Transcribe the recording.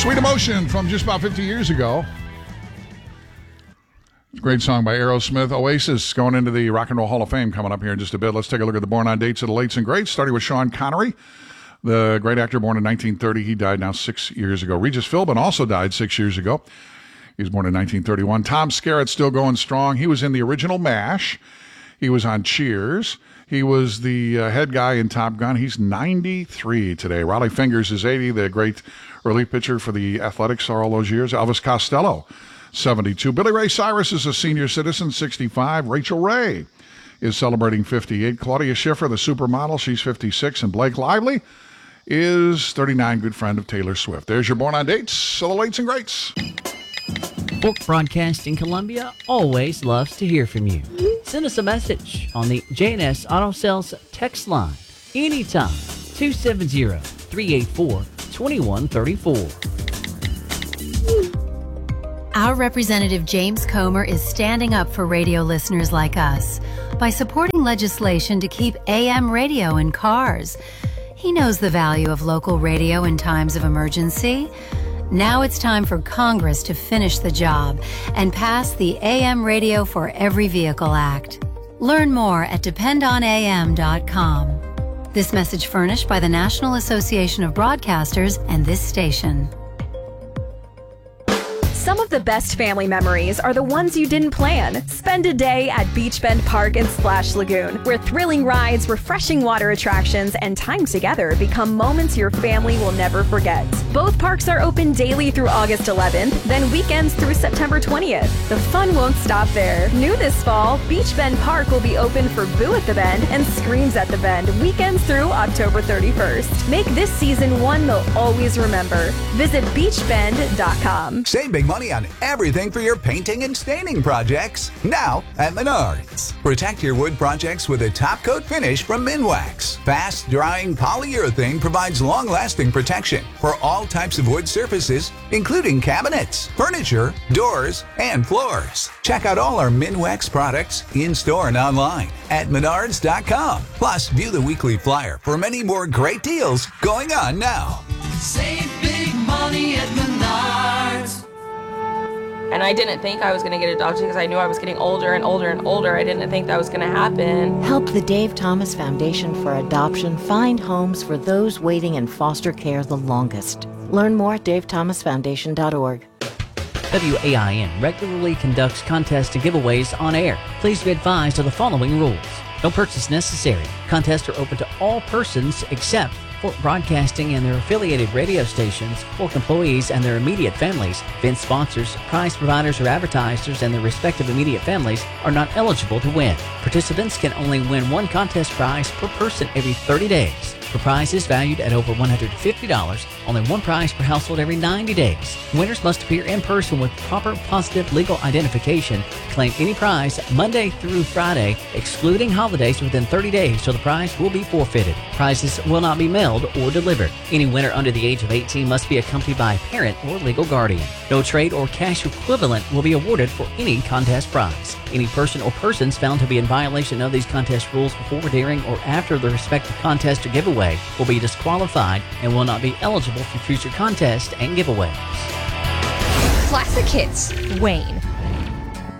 Sweet Emotion from just about 50 years ago. It's a great song by Aerosmith. Oasis going into the Rock and Roll Hall of Fame coming up here in just a bit. Let's take a look at the born on dates of the lates and greats, starting with Sean Connery, the great actor born in 1930. He died now 6 years ago. Regis Philbin also died 6 years ago. He was born in 1931. Tom Skerritt still going strong. He was in the original MASH. He was on Cheers. He was the head guy in Top Gun. He's 93 today. Raleigh Fingers is 80, the great relief pitcher for the Athletics for all those years. Elvis Costello, 72. Billy Ray Cyrus is a senior citizen, 65. Rachel Ray is celebrating 58. Claudia Schiffer, the supermodel, she's 56. And Blake Lively is 39, good friend of Taylor Swift. There's your born on dates of the lates and greats. Book Broadcasting Columbia always loves to hear from you. Send us a message on the J&S Auto Sales text line anytime, 270-384-2134. Our representative James Comer is standing up for radio listeners like us by supporting legislation to keep AM radio in cars. He knows the value of local radio in times of emergency. Now it's time for Congress to finish the job and pass the AM Radio for Every Vehicle Act. Learn more at dependonam.com. This message furnished by the National Association of Broadcasters and this station. Some of the best family memories are the ones you didn't plan. Spend a day at Beach Bend Park and Splash Lagoon, where thrilling rides, refreshing water attractions, and time together become moments your family will never forget. Both parks are open daily through August 11th, then weekends through September 20th. The fun won't stop there. New this fall, Beach Bend Park will be open for Boo at the Bend and Screams at the Bend, weekends through October 31st. Make this season one they'll always remember. Visit beachbend.com. Save big money on everything for your painting and staining projects. Now at Menards. Protect your wood projects with a top coat finish from Minwax. Fast drying polyurethane provides long-lasting protection for all types of wood surfaces, including cabinets, furniture, doors, and floors. Check out all our Minwax products in-store and online at Menards.com. Plus, view the weekly flyer for many more great deals going on now. Save big money at Menards. And I didn't think I was going to get adopted because I knew I was getting older and older and older. I didn't think that was going to happen. Help the Dave Thomas Foundation for Adoption find homes for those waiting in foster care the longest. Learn more at davethomasfoundation.org. WAIN regularly conducts contests and giveaways on air. Please be advised of the following rules. No purchase necessary. Contests are open to all persons except Fork Broadcasting and their affiliated radio stations, Fork employees and their immediate families, event sponsors, prize providers or advertisers and their respective immediate families are not eligible to win. Participants can only win one contest prize per person every 30 days. For prizes valued at over $150, only one prize per household every 90 days. Winners must appear in person with proper positive legal identification. Claim any prize Monday through Friday, excluding holidays within 30 days, so the prize will be forfeited. Prizes will not be mailed or delivered. Any winner under the age of 18 must be accompanied by a parent or legal guardian. No trade or cash equivalent will be awarded for any contest prize. Any person or persons found to be in violation of these contest rules before, during, or after the respective contest or giveaway will be disqualified and will not be eligible for future contests and giveaways. Classic hits, Wayne.